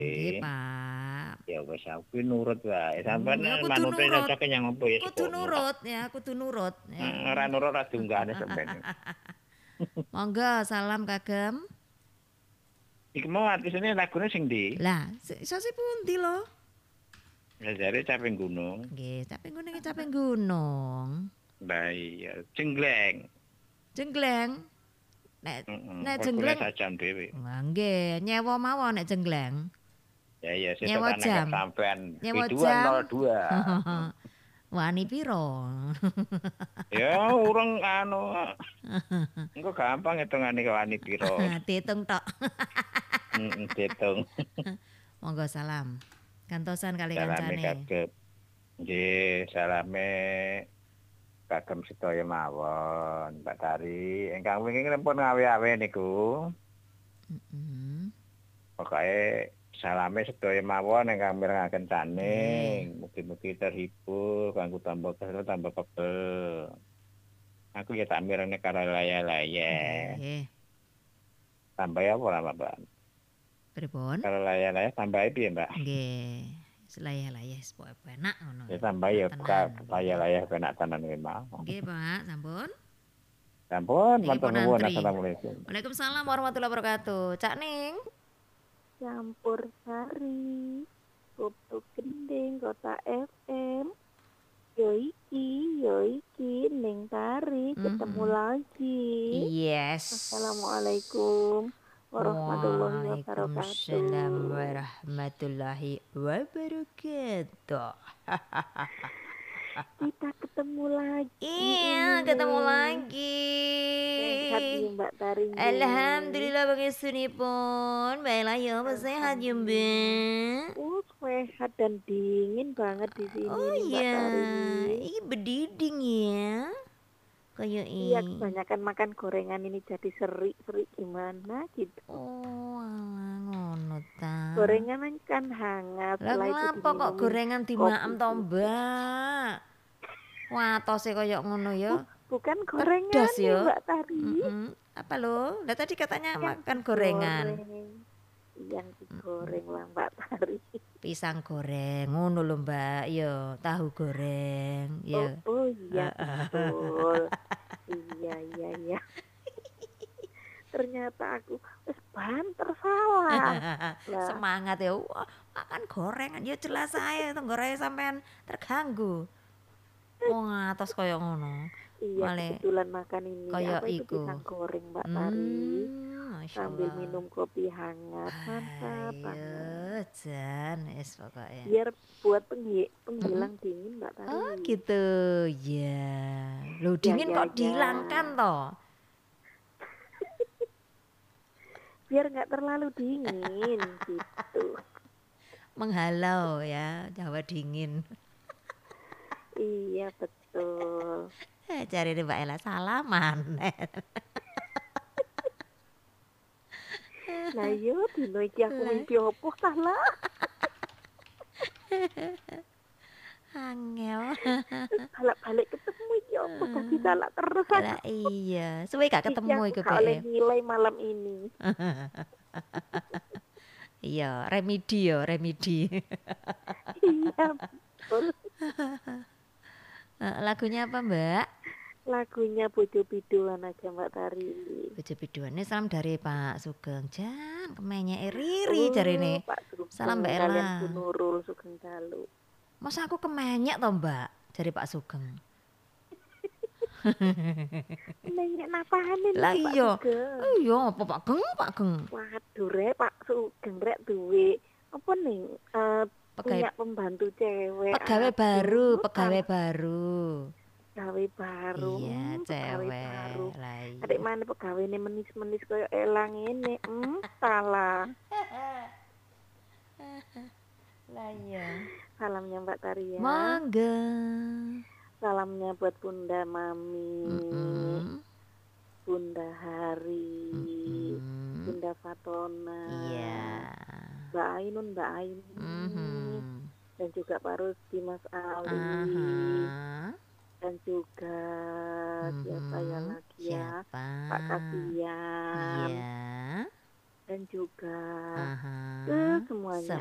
Nggih, Pak. Ya wis aku nurut wae. Sampeyan Ya kudu manute nurut. cocok nyang apa ya Kudu sekono tak. nurut ya, kudu nurut ya. Ora nurut ora dunggane sampeyan. Monggo salam kagem. Iki mau artisane lagune sing ndi? Lah, iso pundi lho? Ya jare caping gunung. Nggih, caping gunung iki caping gunung. Lah iya, Jenggleng. Jenggleng. Nek Heeh, nek wekune jenggleng sajam dhewe. wah nggih, nyewa mawon nek jenggleng. Ya iya sesuk Nyewa kan nangkep jam. sampean Nyewa biduan jam. 02. Wani piro? Ya urung engko gampang hitungane wani piro. Diitung tok. Diitung. Monggo salam. Kantosan kali Salame kancane. kagem. Nggih, salame kagem sedaya mawon, Mbak Tari. Ingkang wingi nempun ngawe-awe niku. Heeh. Pokoke salame sedaya mawon ingkang mirengaken caning. Mugi-mugi terhibur kanggo tambah kesel tambah pegel. Aku ya tak mirenge karo laya-laya. Nggih. Tambah apa ora, Mbak? Pripun? Kalau laya-laya tambah piye, Mbak? Nggih. Selaya-laya pokoke penak ngono. Ya tambah ya Tenan. laya-laya penak tenan kuwi mau. Nggih, Pak, sampun. Sampun, Niki matur pun nuwun. antri. Assalamualaikum. Waalaikumsalam warahmatullahi wabarakatuh. Cak Ning. Campur Sari, Putu Gending, Kota FM. Yoiki, Ning Tari, ketemu lagi. Yes. Assalamualaikum warahmatullahi Waalaikumsalam wabarakatuh. warahmatullahi wabarakatuh. Kita ketemu lagi. Iya, ketemu lagi. Sehat ya Mbak Tari. Alhamdulillah pangesunipun. Baiklah ya, sehat ya, Mbak. Sehat dan dingin banget di sini nih Mbak Tari. Ini bediding ya. Kayak Iya, kebanyakan makan gorengan ini jadi seri gimana gitu. Oh, alah ngono ta. Gorengan kan hangat. Lah kenapa kok gorengan dimaem to, Mbak? Wah, tose koyo ngono ya. Bukan gorengan Pedas ya, Mbak Tari. Apa lo? Lah tadi katanya makan gorengan. Yang digoreng lah Mbak Tari. Pisang goreng, ngono lho Mbak. Yo, tahu goreng. Ya. Oh iya betul. Iya. Ternyata aku banter salah. Semangat ya. Wah, makan gorengan ya jelas saya tenggoroknya sampean terganggu. Wah, atas koyo ngono. Iya, kebetulan makan ini koyo apa itu pisang goreng Mbak Tari. Sambil minum kopi hangat, mantap banget. Jan, es pokoknya. Biar buat penghilang dingin Mbak Tari. Oh gitu, ya. Loh dingin kok dihilangkan toh? Biar nggak terlalu dingin gitu. Menghalau ya, Jawa dingin. Iya betul. Cari Mbak Ella salaman. Lah yo dino iki aku mimpi opo tah lah. Angel. Balik ketemu iki opo dadi salah terus. Lah iya, suwe gak ketemu iku BE. Oleh nilai malam ini. Iya, remedi. Iya betul. Lagunya apa Mbak? Lagunya Bojo Biduan aja Mbak Tari. Bojo Biduan ini salam dari Pak Sugeng. Jan, kemenye Riri jarene. Salam Mbak Ella. Kalian Bu Nurul Sugeng Dalu. Masa aku kemenyek toh Mbak dari Pak Sugeng. Kemenyek napane lah iya. Iya, apa Pak Geng? Waduh rek Pak Sugeng rek duwe apa nih punya pembantu cewek. Pegawai baru. Pegawai baru. Iya, cewek. Baru. Adek mana pegawai ini menis-menis kayak elang ini. Salah. Lah iya. Salamnya Mbak Tari ya. Mangga. Salamnya buat Bunda Mami. Bunda Hari. Bunda Fatona. Iya. Mbak Ainun. Dan juga Pak Rusdi, Mas Ali. Dan juga siapa ya lagi ya? Pak Kasian. Iya. dan juga ke Aha. semuanya.